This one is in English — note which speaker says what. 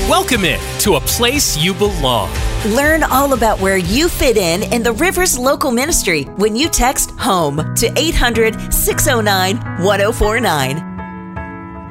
Speaker 1: Welcome in to a place you belong.
Speaker 2: Learn all about where you fit in the Rivers Local Ministry when you text HOME to 800-609-1049.